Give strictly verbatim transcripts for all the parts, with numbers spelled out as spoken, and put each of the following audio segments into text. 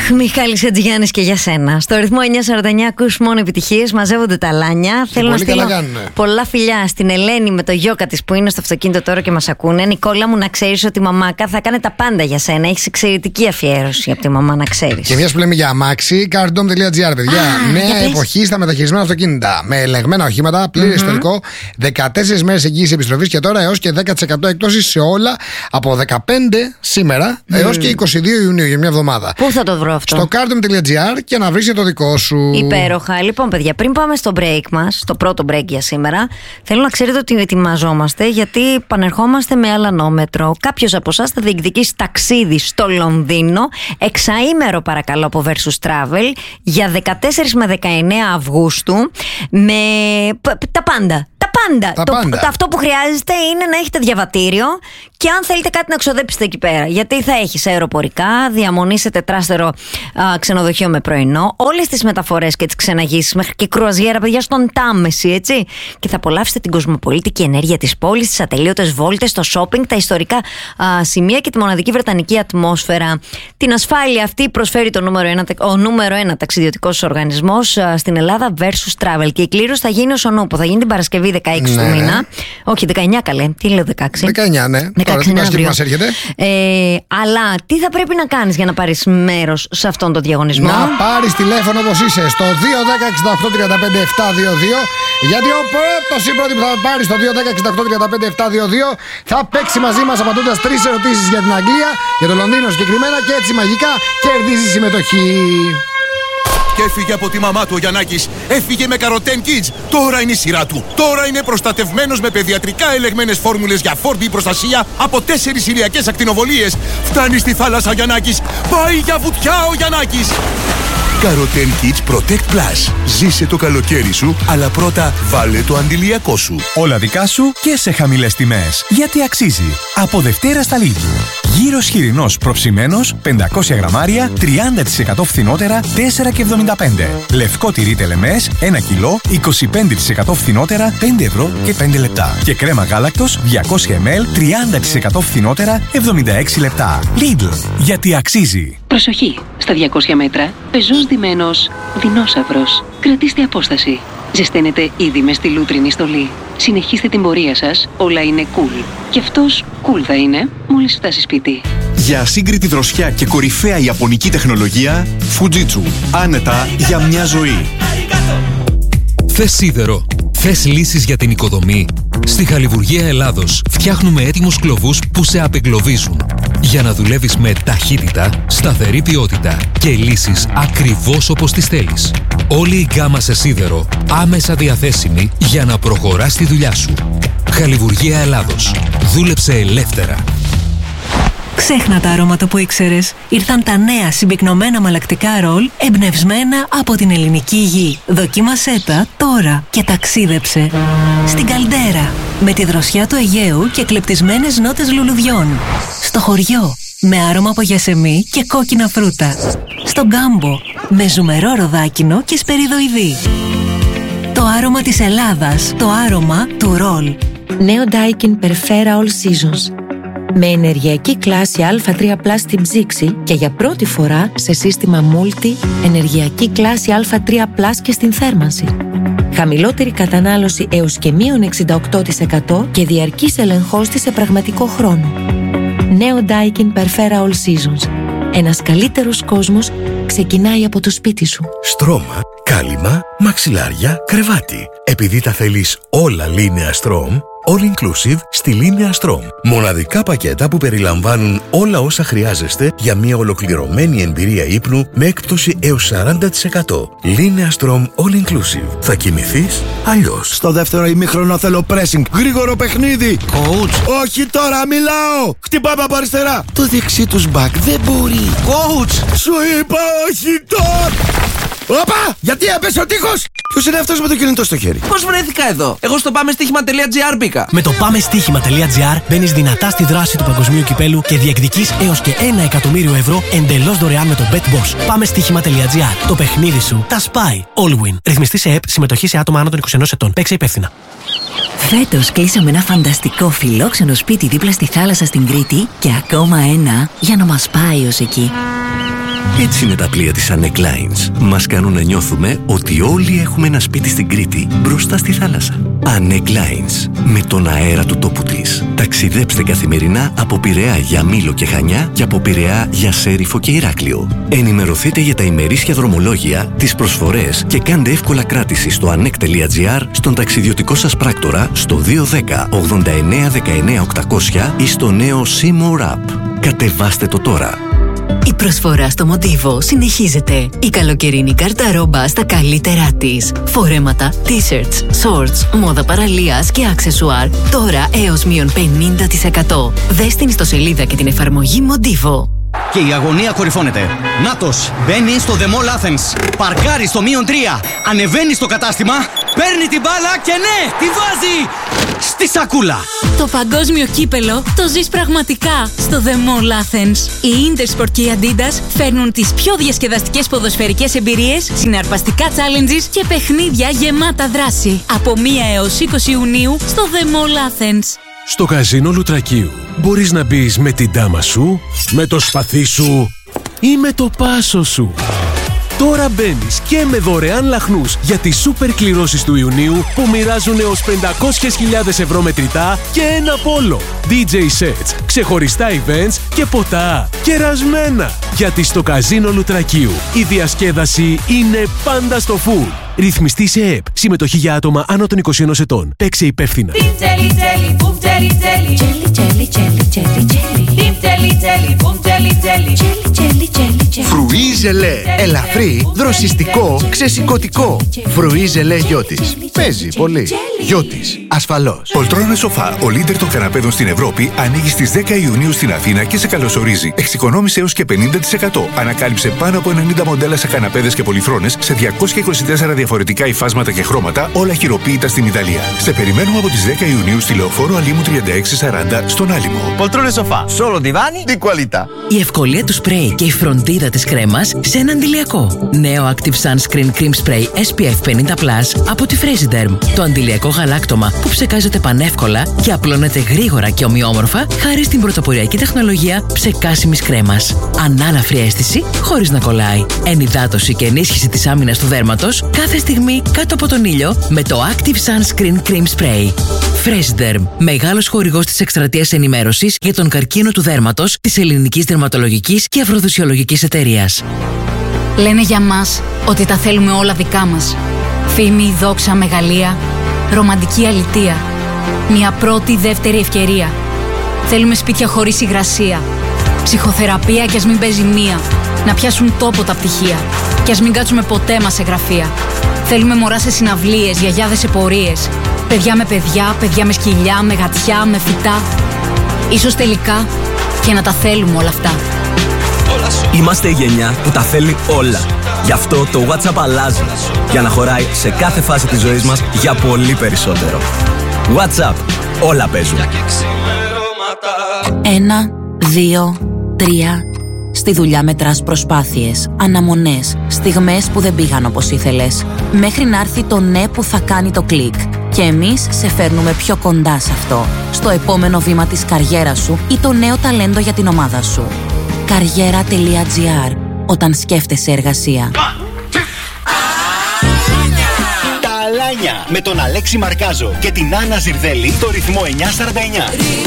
Αχ, Μιχάλης Ατζηγιάννης και για σένα. Στο ρυθμό εννιά σαράντα εννιά ακούς μόνο επιτυχίες, μαζεύονται τα λάνια. Θέλω να στείλω πολλά φιλιά στην Ελένη με το γιώκα της που είναι στο αυτοκίνητο τώρα και μας ακούνε. Νικόλα μου, να ξέρεις ότι η μαμάκα θα κάνει τα πάντα για σένα. Έχεις εξαιρετική αφιέρωση από τη μαμά, να ξέρεις. Και μιας που λέμε για αμάξι, cardom τελεία gr, παιδιά. Ah, νέα εποχή στα μεταχειρισμένα αυτοκίνητα. Με ελεγμένα οχήματα, πλήρες mm-hmm. ιστορικό, δεκατέσσερις μέρες εγγύηση επιστροφής και τώρα έως και δέκα τοις εκατό έκπτωση σε όλα από δεκαπέντε σήμερα mm. έως και είκοσι δύο Ιουνίου για μια εβδομάδα. Πού θα το βρω αυτό? Στο cardom τελεία gr και να βρεις και το δικό σου. Υπέροχα. Λοιπόν, παιδιά, πριν πάμε στο break μας, το πρώτο break για σήμερα, θέλω να ξέρετε ότι ετοιμαζόμαστε γιατί πανερχόμαστε με αλανόμετρο. Κάποιος από εσάς θα διεκδικήσει ταξίδι στο Λονδίνο, εξαήμερο παρακαλώ από Versus Travel, για δεκατέσσερις με δεκαεννέα Αυγούστου, με τα πάντα. Τα πάντα. Τα το, πάντα. Το, αυτό που χρειάζεται είναι να έχετε διαβατήριο και αν θέλετε κάτι να ξοδέψετε εκεί πέρα. Γιατί θα έχεις αεροπορικά, διαμονή σε τετράστερο α, ξενοδοχείο με πρωινό, όλες τις μεταφορές και τις ξεναγήσεις, μέχρι και κρουαζιέρα, παιδιά, στον Τάμεση, έτσι. Και θα απολαύσετε την κοσμοπολίτικη ενέργεια της πόλης, τις ατελείωτες βόλτες, το shopping, τα ιστορικά α, σημεία και τη μοναδική βρετανική ατμόσφαιρα. Την ασφάλεια αυτή προσφέρει το νούμερο ένα, ο νούμερο ένα ταξιδιωτικός οργανισμός α, στην Ελλάδα, Versus Travel. Και η κλήρωση θα γίνει ως ο Νούπο. Θα γίνει την Παρασκευή δεκαέξι ναι, του μήνα. Ναι. Όχι, δεκαεννιά καλέ. Τι λέω δεκαέξι? δεκαεννιά, ναι. Τώρα την Παρασκευή μας έρχεται. Ε, αλλά τι θα πρέπει να κάνεις για να πάρεις μέρος σε αυτόν τον διαγωνισμό? Να πάρεις τηλέφωνο όπως είσαι στο δύο ένα μηδέν εξήντα οκτώ τριάντα πέντε επτακόσια είκοσι δύο, γιατί ο πρώτος ή πρώτη που θα πάρει στο δύο ένα μηδέν εξήντα οκτώ τριάντα πέντε επτακόσια είκοσι δύο θα παίξει μαζί μας απαντώντας τρεις ερωτήσεις για την Αγγλία, για το Λονδίνο συγκεκριμένα, και έτσι μαγικά κερδίζει συμμετοχή. Και έφυγε από τη μαμά του ο Γιαννάκης. Έφυγε με Carotene Kids. Τώρα είναι η σειρά του. Τώρα είναι προστατευμένος με παιδιατρικά ελεγμένες φόρμουλες για φόρτη προστασία από τέσσερις ηλιακές ακτινοβολίες. Φτάνει στη θάλασσα ο Γιαννάκης. Πάει για βουτιά ο Γιαννάκης. Carotene Kids Protect Plus. Ζήσε το καλοκαίρι σου, αλλά πρώτα βάλε το αντιλιακό σου. Όλα δικά σου και σε χαμηλές τιμές. Γιατί αξίζει. Από Δευτέρα στα Lidl. Γύρος χοιρινός προψημένος, πεντακόσια γραμμάρια, τριάντα τοις εκατό φθηνότερα, τέσσερα και εβδομήντα πέντε. Λευκό τυρί τελεμές, ένα κιλό, είκοσι πέντε τοις εκατό φθηνότερα, πέντε ευρώ και πέντε λεπτά. Και κρέμα γάλακτος, διακόσια μιλιλίτρα, τριάντα τοις εκατό φθηνότερα, εβδομήντα έξι λεπτά. Lidl. Γιατί αξίζει. Προσοχή! Στα διακόσια μέτρα, πεζός ντυμένος δεινόσαυρος. Κρατήστε απόσταση. Ζεσταίνετε ήδη με στη λούτρινη στολή. Συνεχίστε την πορεία σας, όλα είναι cool. Και αυτός cool θα είναι μόλις φτάσει σπίτι. Για ασύγκριτη δροσιά και κορυφαία ιαπωνική τεχνολογία, Fujitsu. Άνετα για μια ζωή. Θες σίδερο? Θες λύσεις για την οικοδομή? Στη Χαλιβουργία Ελλάδος φτιάχνουμε έτοιμους κλωβούς που σε απεγκλωβίζουν για να δουλεύεις με ταχύτητα, σταθερή ποιότητα και λύσεις ακριβώς όπως τις θέλεις. Όλη η γκάμα σε σίδερο άμεσα διαθέσιμη για να προχωράς τη δουλειά σου. Χαλιβουργία Ελλάδος. Δούλεψε ελεύθερα. Ξέχνα τα αρώματα που ήξερες. Ήρθαν τα νέα συμπυκνωμένα μαλακτικά ρολ εμπνευσμένα από την ελληνική γη. Δοκίμασέ τα τώρα και ταξίδεψε στην Καλντέρα με τη δροσιά του Αιγαίου και κλεπτισμένες νότες λουλουδιών. Στο χωριό με άρωμα από γιασεμί και κόκκινα φρούτα. Στο Γκάμπο με ζουμερό ροδάκινο και σπεριδοειδή. Το άρωμα της Ελλάδας, το άρωμα του ρολ. Νέο Daikin Perfera All Seasons. Με ενεργειακή κλάση Α τρία πλας στην ψήξη και για πρώτη φορά σε σύστημα Multi ενεργειακή κλάση Α τρία πλας και στην θέρμανση. Χαμηλότερη κατανάλωση έως και μείον εξήντα οκτώ τοις εκατό και διαρκής ελεγχός της σε πραγματικό χρόνο. Νέο Daikin Perfera All Seasons. Ένας καλύτερος κόσμος ξεκινάει από το σπίτι σου. Στρώμα, κάλυμα, μαξιλάρια, κρεβάτι. Επειδή τα θέλεις όλα Linea Strom, All Inclusive στη Linea Strom. Μοναδικά πακέτα που περιλαμβάνουν όλα όσα χρειάζεστε για μια ολοκληρωμένη εμπειρία ύπνου με έκπτωση έως σαράντα τοις εκατό. Linea Strom All Inclusive. Θα κοιμηθείς αλλιώς. Στο δεύτερο ημίχρονο θέλω pressing. Γρήγορο παιχνίδι. Coach. Όχι τώρα, μιλάω. Χτυπάμε από αριστερά. Το δεξί τους back δεν μπορεί. Coach. Σου είπα όχι τώρα. Όπα! Γιατί έπεσε ο τείχος! Ποιος είναι αυτός με το κινητό στο χέρι? Πώς βρέθηκα εδώ? Εγώ στο πάμε στοίχημα τελεία gr μπήκα. Με το πάμε στοίχημα τελεία gr μπαίνεις δυνατά στη δράση του παγκοσμίου κυπέλου και διεκδικείς έως και ένα εκατομμύριο ευρώ εντελώς δωρεάν με το BetBoss. Πάμε στοίχημα τελεία gr. Το παιχνίδι σου τα σπάει. All win. Ρυθμιστή σε ΕΠ, συμμετοχή σε άτομα άνω των είκοσι ενός ετών. Παίξε υπεύθυνα. Φέτος κλείσαμε ένα φανταστικό φιλόξενο σπίτι δίπλα στη θάλασσα στην Κρήτη και ακόμα ένα για να μας πάει ως εκεί. Έτσι είναι τα πλοία της Anek Lines. Μας κάνουν να νιώθουμε ότι όλοι έχουμε ένα σπίτι στην Κρήτη, μπροστά στη θάλασσα. Anek Lines. Με τον αέρα του τόπου της. Ταξιδέψτε καθημερινά από Πειραιά για Μήλο και Χανιά και από Πειραιά για Σέριφο και Ηράκλειο. Ενημερωθείτε για τα ημερήσια δρομολόγια, τις προσφορές και κάντε εύκολα κράτηση στο anek.gr, στον ταξιδιωτικό σας πράκτορα, στο δύο ένα μηδέν ογδόντα εννέα δεκαεννέα οκτακόσια ή στο νέο C-More App. Κατεβάστε το τώρα. Η προσφορά στο Μοντίβο συνεχίζεται. Η καλοκαιρινή κάρτα ρόμπα στα καλύτερά της. Φορέματα, t-shirts, shorts, μόδα παραλίας και αξεσουάρ. Τώρα έως μείον πενήντα τοις εκατό. Δες την ιστοσελίδα και την εφαρμογή Μοντίβο. Και η αγωνία κορυφώνεται. Νάτος, μπαίνει στο The Mall Athens. Παρκάρει στο μείον τρία. Ανεβαίνει στο κατάστημα. Παίρνει την μπάλα και ναι, τη βάζει στη σακούλα. Το παγκόσμιο κύπελο το ζεις πραγματικά στο The Mall Athens. Η Intersport και η Adidas φέρνουν τις πιο διασκεδαστικές ποδοσφαιρικές εμπειρίες, συναρπαστικά challenges και παιχνίδια γεμάτα δράση. Από πρώτη έως είκοσι Ιουνίου στο The Mall Athens. Στο καζίνο Λουτρακίου μπορείς να μπεις με την τάμα σου, με το σπαθί σου ή με το πάσο σου. Τώρα μπαίνεις και με δωρεάν λαχνούς για τις σούπερ κληρώσεις του Ιουνίου που μοιράζουν έως πεντακόσιες χιλιάδες ευρώ μετρητά και ένα πόλο. ντι τζέι sets, ξεχωριστά events και ποτά κερασμένα. Γιατί στο καζίνο Λουτρακίου η διασκέδαση είναι πάντα στο full. Ρυθμιστή σε ΕΠ. Συμμετοχή για άτομα άνω των είκοσι ενός ετών. Παίξε υπεύθυνα. Φρουί ζελέ. Ελαφρύ, δροσιστικό, ξεσηκωτικό. Φρουί ζελέ Γιώτης. Παίζει πολύ. Γιώτης. Ασφαλώς. Πολτρόνε Σοφά, ο λίντερ των καναπέδων στην Ευρώπη, ανοίγει στις δέκα Ιουνίου στην Αθήνα και σε καλωσορίζει. Εξοικονόμησε έως και πενήντα τοις εκατό. Ανακάλυψε πάνω από ενενήντα μοντέλα σε καναπέδες και πολυθρόνες σε διακόσια είκοσι τέσσερα διαφορετικά υφάσματα και χρώματα, όλα χειροποίητα στην Ιταλία. Σε περιμένουμε από τις δέκα Ιουνίου στη Λεωφόρο Αλήμου τριάντα έξι σαράντα στον Άλυμο. Πολτρόνε Σοφά. Solo divani di qualità. Η ευκολία του σπρέι και η φροντίδα της κρέμας σε ένα αντιλιακό. Νέο Active Sunscreen Cream Spray ες πι εφ πενήντα πλας από τη Fresiderm. Το αντιλιακό γαλάκτωμα που ψεκάζεται πανεύκολα και απλώνεται γρήγορα και ομοιόμορφα χάρη στην πρωτοποριακή τεχνολογία ψεκάσιμης κρέμας. Ανάλαφρη αίσθηση χωρίς να κολλάει. Ενυδάτωση και ενίσχυση της άμυνας του δέρματος κάθε στιγμή κάτω από τον ήλιο με το Active Sunscreen Cream Spray. Fresiderm, μεγάλος χορηγός της εκστρατείας ενημέρωσης για τον καρκίνο του δέρματος της Ελληνικής Δερματολογικής και Αφροδισιολογικής Εταιρείας. Λένε για μας ότι τα θέλουμε όλα δικά μας. Φήμη, δόξα, μεγαλεία, ρομαντική αλητεία. Μια πρώτη, δεύτερη ευκαιρία. Θέλουμε σπίτια χωρίς υγρασία. Ψυχοθεραπεία κι ας μην παίζει μία. Να πιάσουν τόπο τα πτυχία. Κι ας μην κάτσουμε ποτέ μας σε γραφεία. Θέλουμε μωρά σε συναυλίες, γιαγιάδες σε πορείες. Παιδιά με παιδιά, παιδιά με σκυλιά, με γατιά, με φυτά. Ίσως τελικά και να τα θέλουμε όλα αυτά. Είμαστε η γενιά που τα θέλει όλα. Γι' αυτό το WhatsApp αλλάζει. Για να χωράει σε κάθε φάση της ζωής μας για πολύ περισσότερο. WhatsApp. Όλα παίζουν. Ένα, δύο, τρία. Στη δουλειά μετράς προσπάθειες, αναμονές, στιγμές που δεν πήγαν όπως ήθελες. Μέχρι να έρθει το ναι που θα κάνει το κλικ. Και εμείς σε φέρνουμε πιο κοντά σε αυτό. Στο επόμενο βήμα της καριέρας σου ή το νέο ταλέντο για την ομάδα σου. Καριέρα.gr. Όταν σκέφτεσαι εργασία. Τα Αλάνια με τον Αλέξη Μαρκάζο και την Άννα Ζιρδέλη στο ρυθμό εννιά σαράντα εννιά.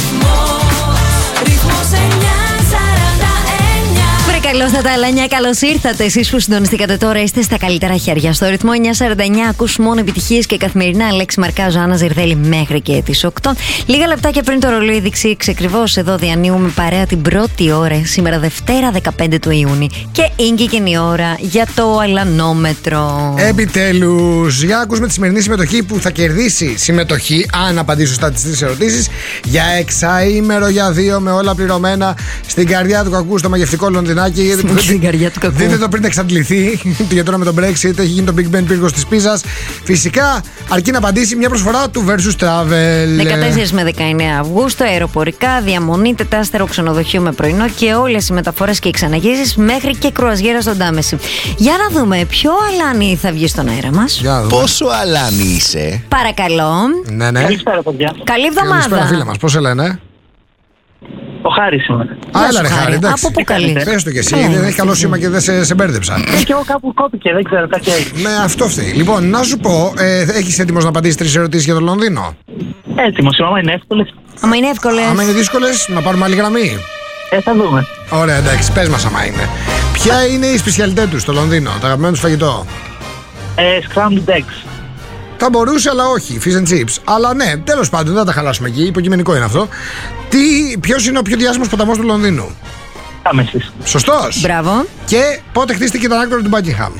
Ρυθμός εννιά σαράντα εννιά. Βρε καλώς τα Αλάνια, καλώς ήρθατε. Εσείς που συντονιστήκατε τώρα είστε στα καλύτερα χέρια. Στο ρυθμό εννιά σαράντα εννιά ακούς μόνο επιτυχίες και καθημερινά. Αλέξη Μαρκάζο, Άννα Ζιρδέλη μέχρι και τις οκτώ. Λίγα λεπτάκια πριν το ρολόι δείξει εξεκριβώς, εδώ διανύουμε παρέα την πρώτη ώρα. Σήμερα Δευτέρα δεκαπέντε του Ιούνιου. Και ήγηκε η ώρα για το αλανόμετρο. Επιτέλους, για να ακούσουμε τη σημερινή συμμετοχή που θα κερδίσει συμμετοχή, αν απαντήσει σωστά τις τρεις ερωτήσεις, για εξαήμερο για δύο με όλα πληρωμένα στην καρδιά του κακού, στο μαγευτικό Λονδινάκι. Στην καρδιά του κακού. Δείτε το πριν εξαντληθεί, γιατί τώρα με τον Brexit έχει γίνει το Big Ben πύργος της Πίζας. Φυσικά, αρκεί να απαντήσει μια προσφορά του Versus Travel. δεκατέσσερις με δεκαεννέα Αυγούστου, αεροπορικά, διαμονή, τετράστερο ξενοδοχείο με πρωινό και όλες οι μεταφορές και οι ξαναγύσεις μέχρι και κρουαζιέρα στον Τάμεση. Για να δούμε ποιο αλάνι θα βγει στον αέρα μας. Πόσο αλάνι είσαι? Παρακαλώ. Ναι, ναι. Καλησπέρα, παιδιά. Καλή εβδομάδα. Καλησπέρα, φίλε μας. Πώς σε λένε? Ο Χάρης είμαι. Άλλα ρε Χάρη, εντάξει. Από πού καλείς? Πες το κι εσύ, δεν έχει καλό σήμα και δεν σε, σε μπέρδεψα. Ε, και εγώ κάπου κόπηκε, δεν ξέρω, κάτι έγινε. Ναι, αυτό φταίει. Λοιπόν, να σου πω, ε, έχεις έτοιμος να απαντήσεις τρεις ερωτήσεις για το Λονδίνο? Έτοιμος, άμα είναι εύκολες. Άμα είναι εύκολες. Άμα είναι δύσκολες, να πάρουμε άλλη γραμμή. Ε, θα δούμε. Ωραία, εντάξει, πες μας άμα είναι. Ποια είναι η σπεσιαλιτέ τους στο Λονδίνο, το αγαπημένο τους φαγητό? Ε, scrambled eggs. Θα μπορούσε, αλλά όχι. Fish and chips. Αλλά ναι, τέλος πάντων, δεν θα τα χαλάσουμε εκεί. Υποκειμενικό είναι αυτό. Τι, ποιος είναι ο πιο διάσημος ποταμός του Λονδίνου? Τάμεσης. Σωστός. Μπράβο. Και πότε χτίστηκε το ανάκτορο του Buckingham?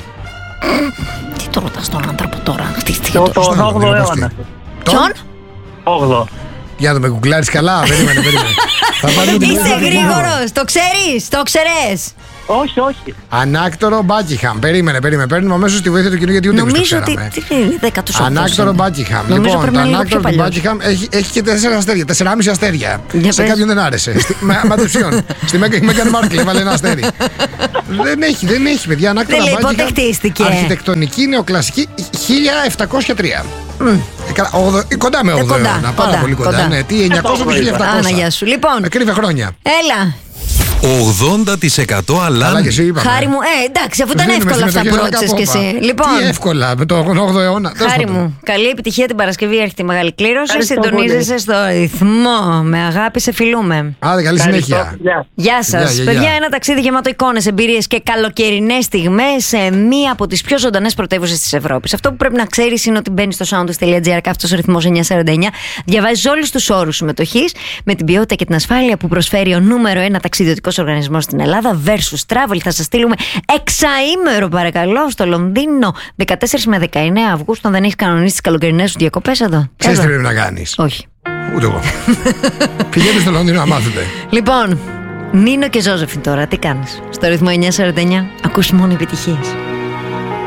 Τι το ρωτάς τον άνθρωπο τώρα? Χτίστηκε Το, το. τον όγδοο αιώνα. Ποιον? όγδοο. Για να το με κουκλάρεις καλά. Περίμενε, περίμενε. Θα πάρουμε την Είσαι πλάτη. γρήγορος. Το ξέρεις, το ξέρεις. Όχι, όχι. Ανάκτορο Buckingham. Περίμενε, περίμενε. Παίρνουμε αμέσως τη βοήθεια του κοινού γιατί ούτε εμείς το Νομίζω ότι. ξέραμε. Τι είναι, δέκατος όγδοος Ανάκτορο είναι. Buckingham. Νομίζω Λοιπόν, πρέπει το να είναι λίγο ανάκτορο πιο του παλιός. Buckingham έχει, έχει και τέσσερα αστέρια. Τεσσεράμιση αστέρια. Για Σε πες. κάποιον δεν άρεσε. Στη- Μα μα τεψιόν. Στη Μέγαν Μάρκελ έβαλε ένα αστέρι. Δεν έχει, δεν έχει, παιδιά. Ανάκτορο Δεν λέει πότε Buckingham. χτίστηκε. Αρχιτεκτονική νεοκλασική χίλια επτακόσια τρία. Ε, καλά, ογδο- ε, Κοντά με Ε, ογδοώ κοντά, αιώνα. Πάρα κοντά, πολύ κοντά. κοντά. Ναι, τι εννιακόσια με χίλια επτακόσια. Άνα, γεια σου. Λοιπόν. Ακρίβεια χρόνια. Έλα. ογδόντα τοις εκατό Καλά αλάνι. και εσύ είπαμε. Χάρη μου, ε, εντάξει, αφού ήταν Δίνουμε εύκολα αυτά που συμμετοχές ρώτησες κι κάπου, εσύ. όπα. Λοιπόν, Τι εύκολα με το όγδοο αιώνα. Τέλος Χάρη πάντων. μου, καλή επιτυχία την Παρασκευή. Έρχεται η μεγάλη κλήρωση. Ευχαριστώ Συντονίζεσαι στο ρυθμό. Με αγάπη, σε φιλούμε. Άντε, καλή συνέχεια. Γεια. Γεια σα. Γεια, γεια, Παιδιά, γεια. ένα ταξίδι γεμάτο εικόνες, εμπειρίες και καλοκαιρινές στιγμές σε μία από τις πιο ζωντανές πρωτεύουσες της Ευρώπης. Αυτό που πρέπει να ξέρεις είναι ότι μπαίνεις στο soundus.gr, κάθετος ρυθμός εννιακόσια σαράντα εννιά, διαβάζεις όλους τους όρους συμμετοχής με την ποιότητα και την ασφάλεια που προσφέρει ο νούμερο ένα ταξιδιωτικός οργανισμός στην Ελλάδα, Versus Travel. Θα σας στείλουμε εξαήμερο, παρακαλώ, στο Λονδίνο δεκατέσσερις με δεκαεννέα Αυγούστου. Αν δεν έχεις κανονίσει τις καλοκαιρινές σου διακοπές εδώ. Ξέρεις τι Εδώ. πρέπει να κάνεις? Όχι. Ούτε εγώ. Πηγαίνετε στο Λονδίνο να μάθετε. Λοιπόν, Νίνο και Ζώζεφιν τώρα, τι κάνεις? Στο ρυθμό εννιακόσια σαράντα εννιά ακούς μόνο επιτυχίες.